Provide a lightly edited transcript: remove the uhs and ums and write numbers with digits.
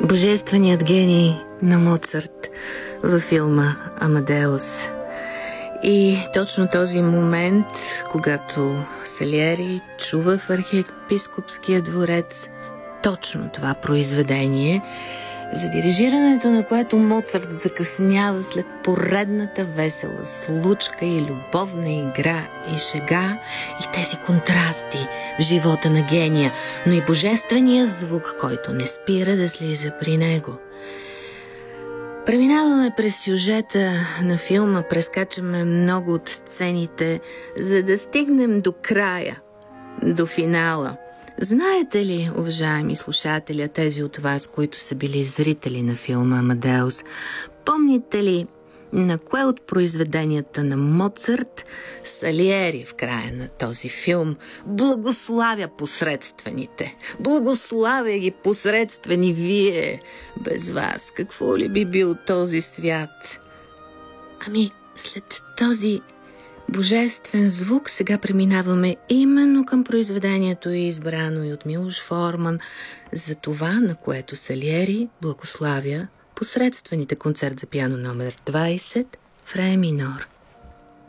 Божественият гений на Моцарт във филма Амадеус. И точно този момент, когато Салиери чува в архиепископския дворец точно това произведение, за дирижирането на което Моцарт закъснява след поредната весела случка и любовна игра и шега и тези контрасти в живота на гения, но и божествения звук, който не спира да слиза при него. Преминаваме през сюжета на филма, прескачаме много от сцените, за да стигнем до края, до финала. Знаете ли, уважаеми слушатели, тези от вас, които са били зрители на филма Амадеус, помните ли на кое от произведенията на Моцарт Салиери в края на този филм благославя посредствените? Благославя ги посредствени вие. Без вас какво ли би бил този свят? Ами, след този божествен звук сега преминаваме именно към произведението, избрано и от Милош Форман, за това, на което Салиери благославя посредствените. Концерт за пиано номер 20 в ре минор.